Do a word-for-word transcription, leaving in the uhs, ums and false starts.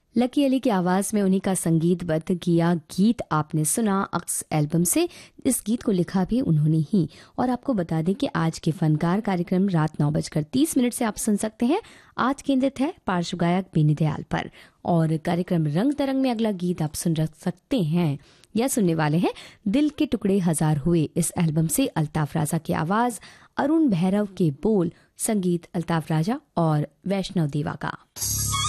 Lucky Ali की आवाज में उन्हीं का संगीतबद्ध किया गीत आपने सुना अक्स एल्बम से। इस गीत को लिखा भी उन्होंने ही। और आपको बता दें कि आज के फनकार कार्यक्रम रात नौ बजकर तीस मिनट से आप सुन सकते हैं। आज केंद्रित है पार्श्व गायक बेनी दयाल पर। और कार्यक्रम रंग तरंग में अगला गीत आप सुन सकते हैं या सुनने वाले हैं दिल के टुकड़े हजार हुए इस एल्बम से। अल्ताफ राजा की आवाज, अरुण भैरव के बोल, संगीत अल्ताफ राजा और वैष्णव देवा का।